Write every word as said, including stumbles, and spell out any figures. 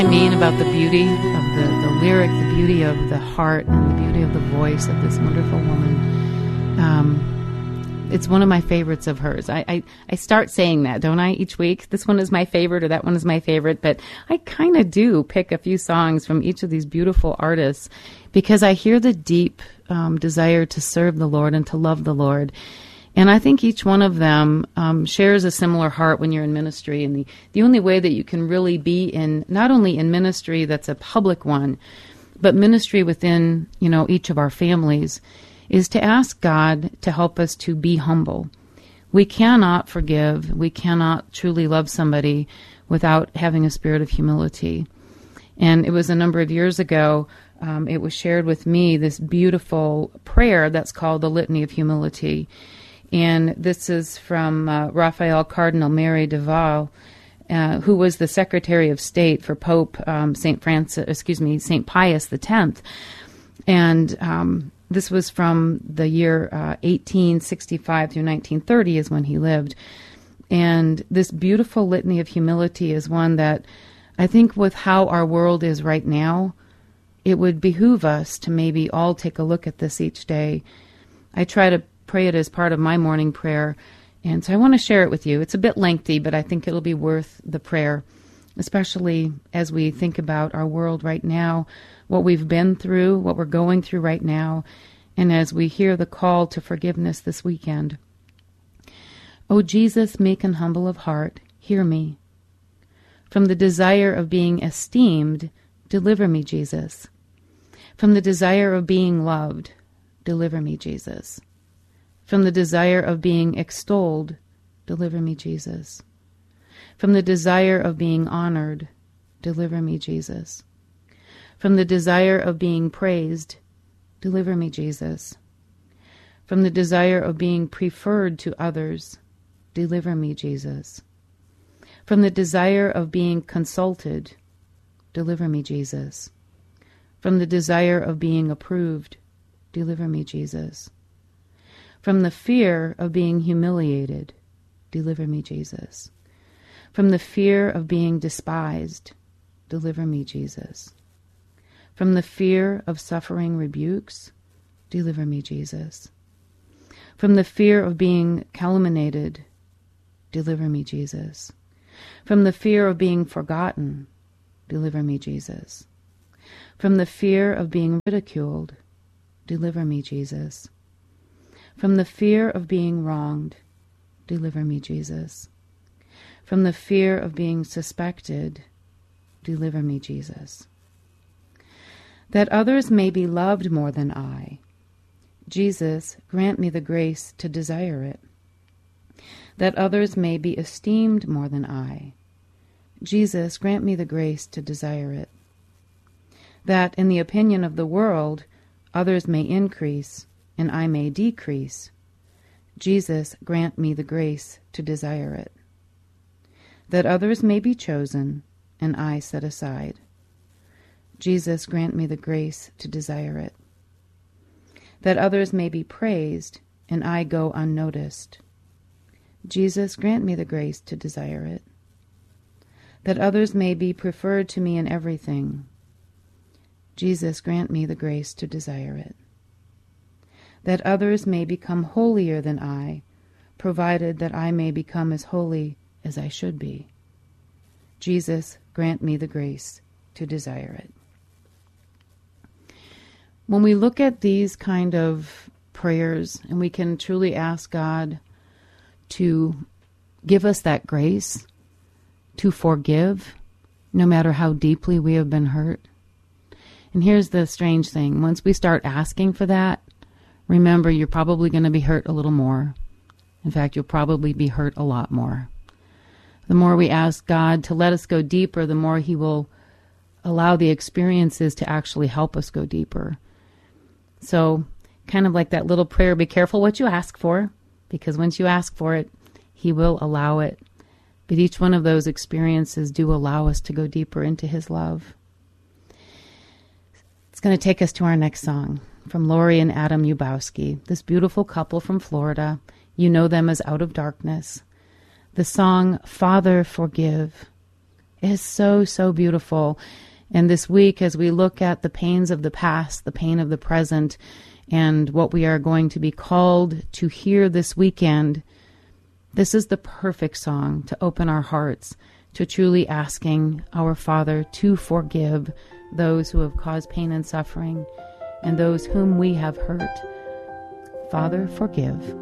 I mean about the beauty of the, the lyric, the beauty of the heart, and the beauty of the voice of this wonderful woman. Um, it's one of my favorites of hers. I, I, I start saying that, don't I, each week? This one is my favorite or that one is my favorite. But I kind of do pick a few songs from each of these beautiful artists because I hear the deep um, desire to serve the Lord and to love the Lord. And I think each one of them um, shares a similar heart when you're in ministry. And the, the only way that you can really be in, not only in ministry that's a public one, but ministry within, you know, each of our families, is to ask God to help us to be humble. We cannot forgive, we cannot truly love somebody without having a spirit of humility. And it was a number of years ago, um, it was shared with me, this beautiful prayer that's called the Litany of Humility. And this is from uh, Raphael Cardinal Mary de Val, uh, who was the Secretary of State for Pope um, Saint Francis, excuse me, Saint Pius the Tenth. And um, this was from the year uh, eighteen sixty-five through nineteen thirty is when he lived. And this beautiful litany of humility is one that I think with how our world is right now, it would behoove us to maybe all take a look at this each day. I try to pray it as part of my morning prayer, and so I want to share it with you. It's a bit lengthy, but I think it'll be worth the prayer, especially as we think about our world right now, what we've been through, what we're going through right now, and as we hear the call to forgiveness this weekend. O Jesus, meek and humble of heart, hear me. From the desire of being esteemed, deliver me, Jesus. From the desire of being loved, deliver me, Jesus. From the desire of being extolled, deliver me, Jesus. From the desire of being honored, deliver me, Jesus. From the desire of being praised, deliver me, Jesus. From the desire of being preferred to others, deliver me, Jesus. From the desire of being consulted, deliver me, Jesus. From the desire of being approved, deliver me, Jesus. From the fear of being humiliated, deliver me, Jesus. From the fear of being despised, deliver me, Jesus. From the fear of suffering rebukes, deliver me, Jesus. From the fear of being calumniated, deliver me, Jesus. From the fear of being forgotten, deliver me, Jesus. From the fear of being ridiculed, deliver me, Jesus. From the fear of being wronged, deliver me, Jesus. From the fear of being suspected, deliver me, Jesus. That others may be loved more than I, Jesus, grant me the grace to desire it. That others may be esteemed more than I, Jesus, grant me the grace to desire it. That, in the opinion of the world, others may increase, and I may decrease, Jesus, grant me the grace to desire it. That others may be chosen, and I set aside, Jesus, grant me the grace to desire it. That others may be praised, and I go unnoticed, Jesus, grant me the grace to desire it. That others may be preferred to me in everything, Jesus, grant me the grace to desire it. That others may become holier than I, provided that I may become as holy as I should be, Jesus, grant me the grace to desire it. When we look at these kind of prayers, and we can truly ask God to give us that grace to forgive, no matter how deeply we have been hurt. And here's the strange thing. Once we start asking for that, remember, you're probably going to be hurt a little more. In fact, you'll probably be hurt a lot more. The more we ask God to let us go deeper, the more He will allow the experiences to actually help us go deeper. So, kind of like that little prayer, be careful what you ask for, because once you ask for it, He will allow it. But each one of those experiences do allow us to go deeper into His love. It's going to take us to our next song from Lori and Adam Ubowski, this beautiful couple from Florida. You know them as Out of Darkness. The song, Father, Forgive. It is so, so beautiful. And this week, as we look at the pains of the past, the pain of the present, and what we are going to be called to hear this weekend, this is the perfect song to open our hearts to truly asking our Father to forgive those who have caused pain and suffering and those whom we have hurt. Father, forgive.